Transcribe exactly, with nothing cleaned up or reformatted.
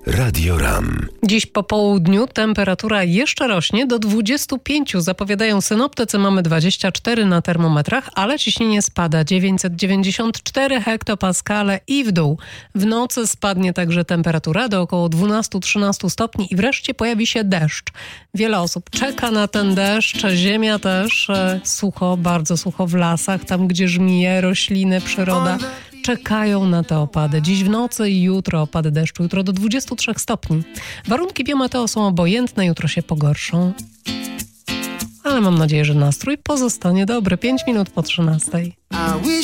Radio RAM. Dziś po południu temperatura jeszcze rośnie do dwudziestu pięciu. Zapowiadają synoptycy, mamy dwadzieścia cztery na termometrach, ale ciśnienie spada dziewięćset dziewięćdziesiąt cztery hektopaskale i w dół. W nocy spadnie także temperatura do około dwunastu trzynastu stopni i wreszcie pojawi się deszcz. Wiele osób czeka na ten deszcz, ziemia też e, sucho, bardzo sucho w lasach, tam gdzie żmije, rośliny, przyroda. Czekają na te opady. Dziś w nocy i jutro opady deszczu. Jutro do dwudziestu trzech stopni. Warunki biometeo są obojętne, jutro się pogorszą. Ale mam nadzieję, że nastrój pozostanie dobry. pięć minut po trzynastej.